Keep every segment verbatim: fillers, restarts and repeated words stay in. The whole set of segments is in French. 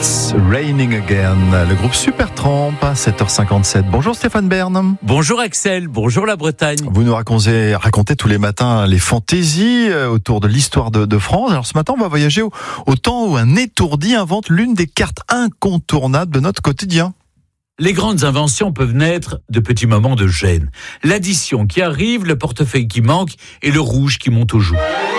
It's Raining Again, le groupe Supertramp, à sept heures cinquante-sept. Bonjour Stéphane Bern. Bonjour Axel, bonjour la Bretagne. Vous nous racontez, racontez tous les matins les fantaisies autour de l'histoire de, de France. Alors ce matin, on va voyager au, au temps où un étourdi invente l'une des cartes incontournables de notre quotidien. Les grandes inventions peuvent naître de petits moments de gêne. L'addition qui arrive, le portefeuille qui manque et le rouge qui monte aux joues.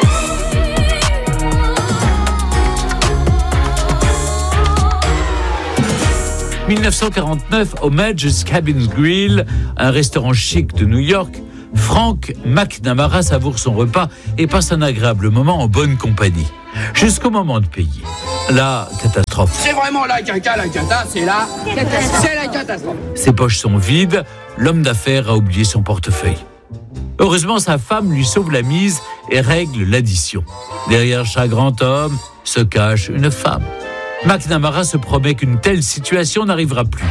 dix-neuf cent quarante-neuf, au Major's Cabin Grill, un restaurant chic de New York, Frank McNamara savoure son repas et passe un agréable moment en bonne compagnie. Jusqu'au moment de payer. La catastrophe. C'est vraiment la caca, la cata, c'est la catastrophe. C'est la catastrophe. Ses poches sont vides, l'homme d'affaires a oublié son portefeuille. Heureusement, sa femme lui sauve la mise et règle l'addition. Derrière chaque grand homme se cache une femme. McNamara se promet qu'une telle situation n'arrivera plus.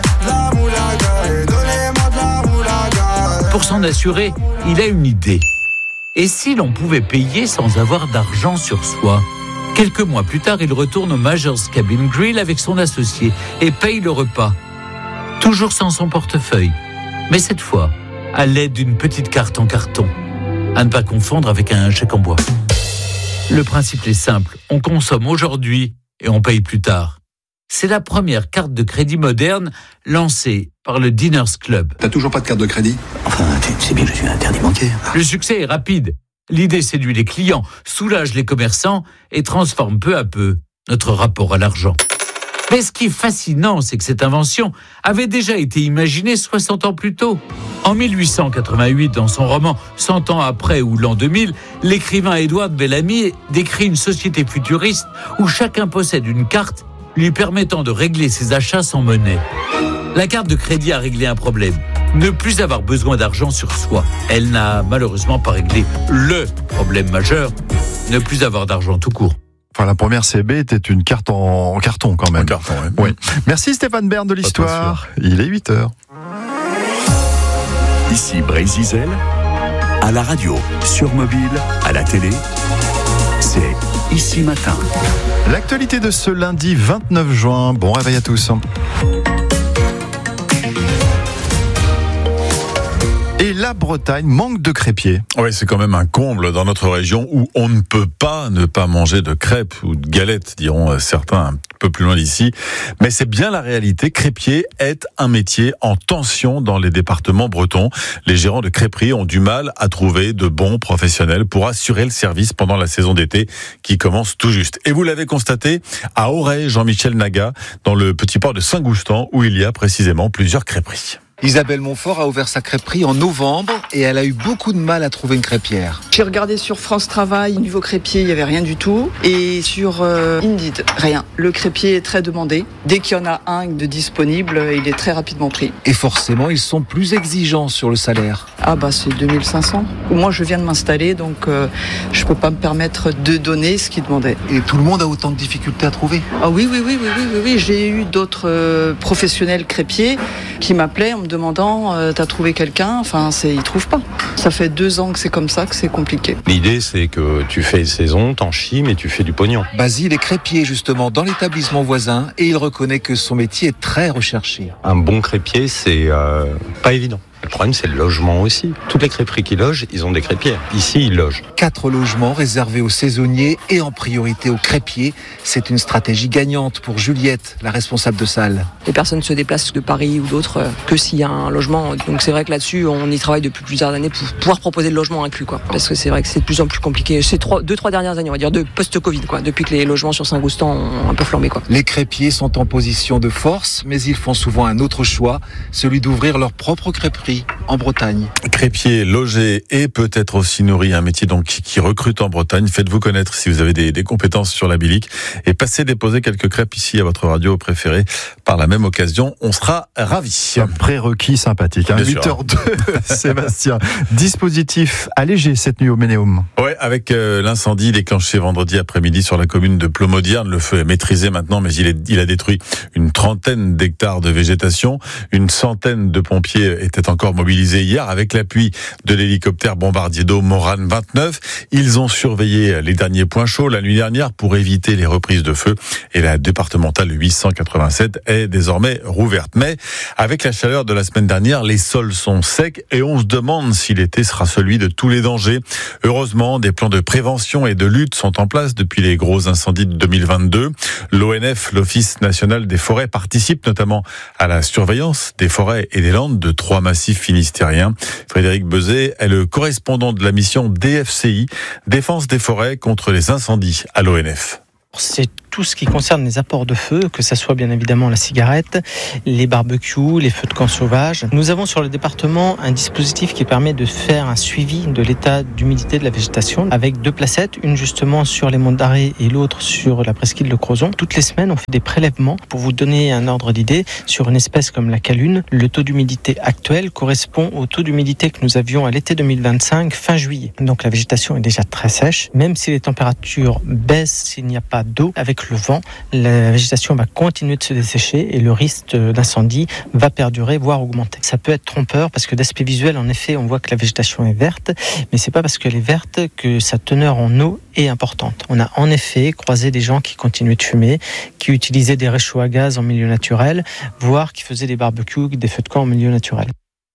Pour s'en assurer, il a une idée. Et si l'on pouvait payer sans avoir d'argent sur soi ? Quelques mois plus tard, il retourne au Major's Cabin Grill avec son associé et paye le repas. Toujours sans son portefeuille. Mais cette fois, à l'aide d'une petite carte en carton. À ne pas confondre avec un chèque en bois. Le principe est simple. On consomme aujourd'hui et on paye plus tard. C'est la première carte de crédit moderne lancée par le Diners Club. T'as toujours pas de carte de crédit ? Enfin, tu sais bien que je suis interdit bancaire. Le succès est rapide. L'idée séduit les clients, soulage les commerçants et transforme peu à peu notre rapport à l'argent. Mais ce qui est fascinant, c'est que cette invention avait déjà été imaginée soixante ans plus tôt. En mille huit cent quatre-vingt-huit, dans son roman cent ans après ou l'an deux mille, l'écrivain Edward Bellamy décrit une société futuriste où chacun possède une carte lui permettant de régler ses achats sans monnaie. La carte de crédit a réglé un problème. Ne plus avoir besoin d'argent sur soi. Elle n'a malheureusement pas réglé le problème majeur, ne plus avoir d'argent tout court. Enfin, la première C B était une carte en, en carton quand même. En carton, oui. Oui. Merci Stéphane Bern de l'histoire. Il est huit heures. Ici Brésil, à la radio, sur mobile, à la télé, c'est Ici Matin. L'actualité de ce lundi vingt-neuf juin. Bon réveil à tous. Et la Bretagne manque de crêpiers. Oui, c'est quand même un comble dans notre région où on ne peut pas ne pas manger de crêpes ou de galettes, diront certains un peu plus loin d'ici. Mais c'est bien la réalité. Crêpier est un métier en tension dans les départements bretons. Les gérants de crêperies ont du mal à trouver de bons professionnels pour assurer le service pendant la saison d'été qui commence tout juste. Et vous l'avez constaté à Auray, Jean-Michel Naga, dans le petit port de Saint-Goustan, où il y a précisément plusieurs crêperies. Isabelle Montfort a ouvert sa crêperie en novembre et elle a eu beaucoup de mal à trouver une crêpière. J'ai regardé sur France Travail, niveau crêpier, il n'y avait rien du tout. Et sur euh, Indeed, rien. Le crêpier est très demandé. Dès qu'il y en a un de disponible, il est très rapidement pris. Et forcément, ils sont plus exigeants sur le salaire. Ah bah c'est deux mille cinq cents. Moi je viens de m'installer, donc euh, je peux pas me permettre de donner ce qu'ils demandaient. Et tout le monde a autant de difficultés à trouver ? Ah oui, oui, oui, oui, oui, oui, oui. J'ai eu d'autres euh, professionnels crêpiers qui m'appelaient en me demandant euh, t'as trouvé quelqu'un ? Enfin, c'est, ils trouvent pas. Ça fait deux ans que c'est comme ça, que c'est compliqué. L'idée, c'est que tu fais saison, t'en chies, mais tu fais du pognon. Basile est crêpier justement dans l'établissement voisin et il reconnaît que son métier est très recherché. Un bon crêpier, c'est euh, pas évident. Le problème, c'est le logement aussi. Toutes les crêperies qui logent, ils ont des crêpières. Ici, ils logent. Quatre logements réservés aux saisonniers et en priorité aux crêpiers. C'est une stratégie gagnante pour Juliette, la responsable de salle. Les personnes se déplacent de Paris ou d'autres que s'il y a un logement. Donc c'est vrai que là-dessus, on y travaille depuis plusieurs années pour pouvoir proposer le logement inclus, quoi. Parce que c'est vrai que c'est de plus en plus compliqué. C'est trois, deux, trois dernières années, on va dire, de post-Covid, quoi. Depuis que les logements sur Saint-Goustan ont un peu flambé, quoi. Les crêpiers sont en position de force, mais ils font souvent un autre choix, celui d'ouvrir leur propre crêperie en Bretagne. Crêpier, logé et peut-être aussi nourri, un métier donc qui, qui recrute en Bretagne. Faites-vous connaître si vous avez des, des compétences sur la bilique et passez déposer quelques crêpes ici à votre radio préférée. Par la même occasion, on sera ravis. Un prérequis sympathique. Hein. huit heures deux, Sébastien. Dispositif allégé cette nuit au Ménéum. Ouais, avec euh, l'incendie déclenché vendredi après-midi sur la commune de Plomodierne. Le feu est maîtrisé maintenant, mais il, est, il a détruit une trentaine d'hectares de végétation. Une centaine de pompiers étaient encore encore mobilisés hier avec l'appui de l'hélicoptère bombardier d'eau Morane vingt-neuf. Ils ont surveillé les derniers points chauds la nuit dernière pour éviter les reprises de feu et la départementale huit cent quatre-vingt-sept est désormais rouverte. Mais avec la chaleur de la semaine dernière, les sols sont secs et on se demande si l'été sera celui de tous les dangers. Heureusement, des plans de prévention et de lutte sont en place depuis les gros incendies de deux mille vingt-deux. L'O N F, l'Office national des forêts, participe notamment à la surveillance des forêts et des landes de trois massifs finistériens. Frédéric Bezet est le correspondant de la mission D F C I, Défense des forêts contre les incendies à l'O N F. C'est tout ce qui concerne les apports de feu, que ça soit bien évidemment la cigarette, les barbecues, les feux de camp sauvages. Nous avons sur le département un dispositif qui permet de faire un suivi de l'état d'humidité de la végétation avec deux placettes, une justement sur les monts d'Arrée et l'autre sur la presqu'île de Crozon. Toutes les semaines, on fait des prélèvements pour vous donner un ordre d'idée. Sur une espèce comme la calune, le taux d'humidité actuel correspond au taux d'humidité que nous avions à l'été deux mille vingt-cinq, fin juillet. Donc la végétation est déjà très sèche. Même si les températures baissent, s'il n'y a pas d'eau, avec le vent, la végétation va continuer de se dessécher et le risque d'incendie va perdurer, voire augmenter. Ça peut être trompeur parce que d'aspect visuel, en effet, on voit que la végétation est verte, mais c'est pas parce qu'elle est verte que sa teneur en eau est importante. On a en effet croisé des gens qui continuaient de fumer, qui utilisaient des réchauds à gaz en milieu naturel, voire qui faisaient des barbecues, des feux de camp en milieu naturel.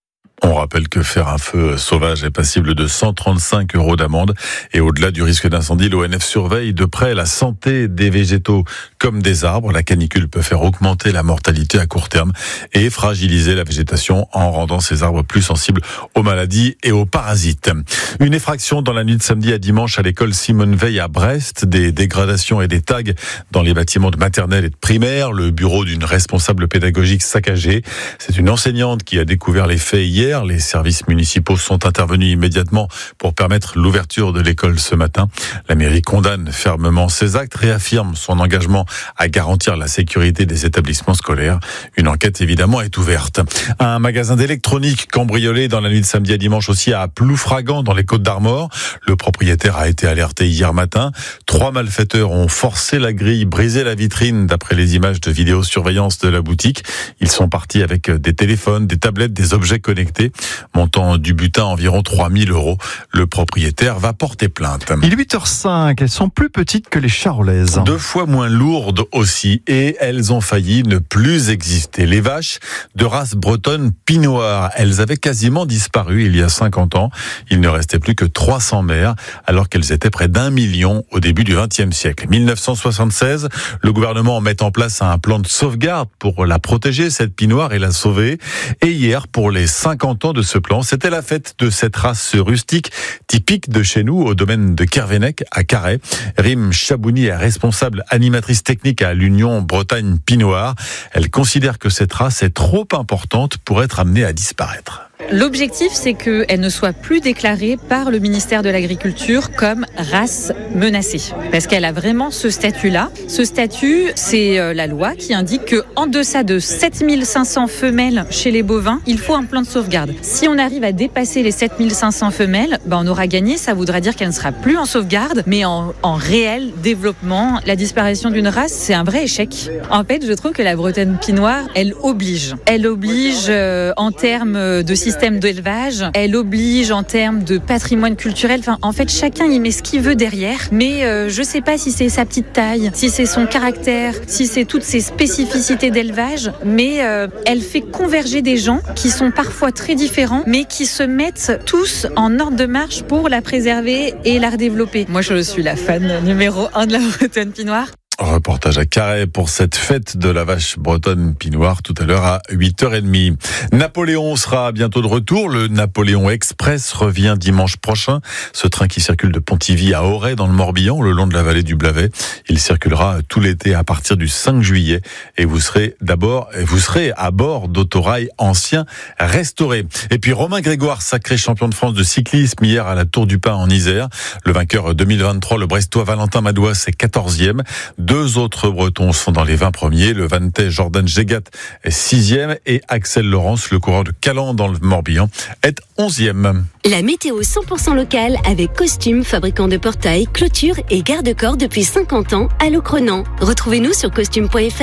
On rappelle que faire un feu sauvage est passible de cent trente-cinq euros d'amende. Et au-delà du risque d'incendie, l'O N F surveille de près la santé des végétaux comme des arbres. La canicule peut faire augmenter la mortalité à court terme et fragiliser la végétation en rendant ces arbres plus sensibles aux maladies et aux parasites. Une effraction dans la nuit de samedi à dimanche à l'école Simone Veil à Brest. Des dégradations et des tags dans les bâtiments de maternelle et de primaire. Le bureau d'une responsable pédagogique saccagé. C'est une enseignante qui a découvert les faits hier. Les services municipaux sont intervenus immédiatement pour permettre l'ouverture de l'école ce matin. La mairie condamne fermement ces actes, réaffirme son engagement à garantir la sécurité des établissements scolaires. Une enquête évidemment est ouverte. Un magasin d'électronique cambriolé dans la nuit de samedi à dimanche aussi à Ploufragan dans les Côtes-d'Armor. Le propriétaire a été alerté hier matin. Trois malfaiteurs ont forcé la grille, brisé la vitrine d'après les images de vidéosurveillance de la boutique. Ils sont partis avec des téléphones, des tablettes, des objets connectés. Montant du butin environ trois mille euros. Le propriétaire va porter plainte. Il est huit heures cinq, elles sont plus petites que les charolaises. Deux fois moins lourdes aussi et elles ont failli ne plus exister. Les vaches de race bretonne Pinoir, elles avaient quasiment disparu il y a cinquante ans. Il ne restait plus que trois cents mères alors qu'elles étaient près d'un million au début du vingtième siècle. dix-neuf cent soixante-seize, le gouvernement met en place un plan de sauvegarde pour la protéger, cette Pinoir, et la sauver. Et hier, pour les cinquante ans de ce plan, c'était la fête de cette race rustique typique de chez nous au domaine de Kervenec à Carhaix. Rim Chabouni est responsable animatrice technique à l'Union Bretagne Pinoir. Elle considère que cette race est trop importante pour être amenée à disparaître. L'objectif, c'est qu'elle ne soit plus déclarée par le ministère de l'Agriculture comme race menacée. Parce qu'elle a vraiment ce statut-là. Ce statut, c'est la loi qui indique qu'en deçà de sept mille cinq cents femelles chez les bovins, il faut un plan de sauvegarde. Si on arrive à dépasser les sept mille cinq cents femelles, ben on aura gagné. Ça voudra dire qu'elle ne sera plus en sauvegarde, mais en, en réel développement. La disparition d'une race, c'est un vrai échec. En fait, je trouve que la Bretonne Pinoir, elle oblige. Elle oblige euh, en termes de système d'élevage, elle oblige en termes de patrimoine culturel. Enfin, en fait, chacun y met ce qu'il veut derrière. Mais euh, je sais pas si c'est sa petite taille, si c'est son caractère, si c'est toutes ses spécificités d'élevage. Mais euh, elle fait converger des gens qui sont parfois très différents, mais qui se mettent tous en ordre de marche pour la préserver et la redévelopper. Moi, je suis la fan numéro un de la Bretonne Pinoir. Reportage à Carhaix pour cette fête de la vache bretonne Pinoir tout à l'heure à huit heures trente. Napoléon sera bientôt de retour. Le Napoléon Express revient dimanche prochain. Ce train qui circule de Pontivy à Auray dans le Morbihan, le long de la vallée du Blavet. Il circulera tout l'été à partir du cinq juillet et vous serez d'abord, vous serez à bord d'autorails anciens restaurés. Et puis Romain Grégoire, sacré champion de France de cyclisme hier à la Tour du Pin en Isère. Le vainqueur deux mille vingt-trois, le Brestois Valentin Madouas, est quatorzième. Deux autres Bretons sont dans les vingt premiers. Le Vantais Jordan Gégat est sixième et Axel Laurence, le coureur de Calan dans le Morbihan, est onzième. La météo cent pour cent locale avec Costume, fabricant de portails, clôtures et garde-corps depuis cinquante ans à Locronan. Retrouvez-nous sur costume point f r.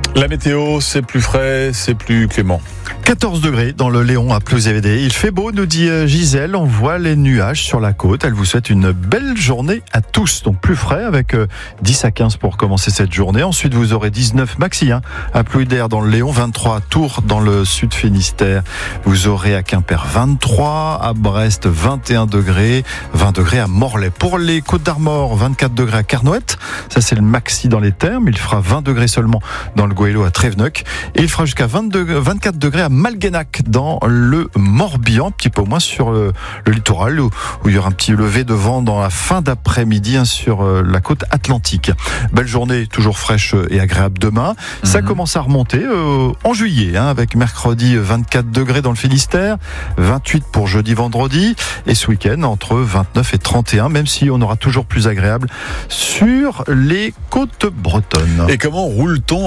La météo, c'est plus frais, c'est plus clément. quatorze degrés dans le Léon à Plouzévédé. Il fait beau, nous dit Gisèle. On voit les nuages sur la côte. Elle vous souhaite une belle journée à tous. Donc plus frais avec dix à quinze pour commencer cette journée. Ensuite, vous aurez dix-neuf maxi hein, à Plouidère dans le Léon, vingt-trois à Tours dans le sud Finistère. Vous aurez à Quimper vingt-trois, à Brest vingt et un degrés, vingt degrés à Morlaix. Pour les Côtes d'Armor, vingt-quatre degrés à Carnoët. Ça, c'est le maxi dans les termes. Il fera vingt degrés seulement dans le Goëlo à Tréveneuc. Et il fera jusqu'à vingt-quatre degrés à Malguenac dans le Morbihan, un petit peu moins sur le, le littoral où, où il y aura un petit lever de vent dans la fin d'après-midi hein, sur euh, la côte atlantique. Belle journée, toujours fraîche et agréable demain. Mmh. Ça commence à remonter euh, en juillet hein, avec mercredi vingt-quatre degrés dans le Finistère, vingt-huit pour jeudi, vendredi et ce week-end entre vingt-neuf et trente et un, même si on aura toujours plus agréable sur les côtes bretonnes. Et comment roule-t-on